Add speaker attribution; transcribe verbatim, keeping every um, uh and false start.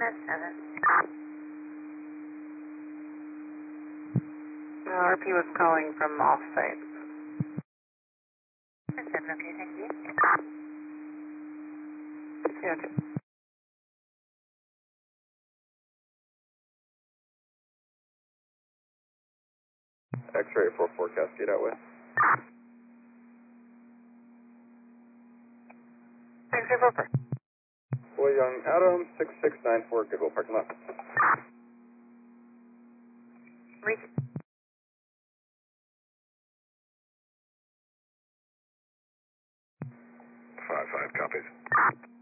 Speaker 1: That's seven.
Speaker 2: No, R P was calling from off-site.
Speaker 1: That's seven, okay, thank you.
Speaker 2: Yeah, okay.
Speaker 3: X-ray four four Cascade out west.
Speaker 2: Thanks, Roper.
Speaker 3: Boy Young Adam, six six nine four, Goodwill parking lot.
Speaker 1: Reach.
Speaker 3: Five five copies.